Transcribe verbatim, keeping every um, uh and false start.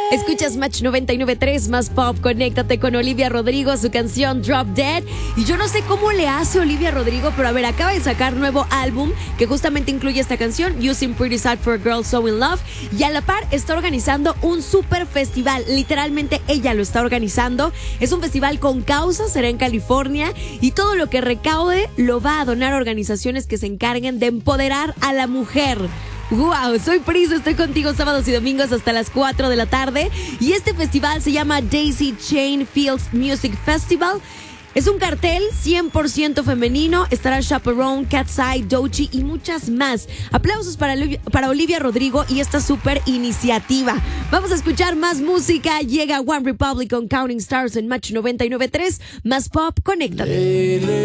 Escuchas Match noventa y nueve punto tres más pop. Conéctate con Olivia Rodrigo, su canción Drop Dead. Y yo no sé cómo le hace Olivia Rodrigo, pero a ver, acaba de sacar nuevo álbum que justamente incluye esta canción, Using Pretty Sad for a Girl So in Love. Y a la par está organizando un super festival. Literalmente ella lo está organizando. Es un festival con causa, será en California. Y todo lo que recaude lo va a donar a organizaciones que se encarguen de empoderar a la mujer. Wow, soy Pris, estoy contigo sábados y domingos hasta las cuatro de la tarde. Y este festival se llama Daisy Chain Fields Music Festival. Es un cartel cien por ciento femenino. Estará Chaperone, Cat's Eye, Doechii y muchas más. Aplausos para, para Olivia Rodrigo y esta super iniciativa. Vamos a escuchar más música. Llega One Republic con Counting Stars en Match noventa y nueve punto tres. Más pop, conéctate.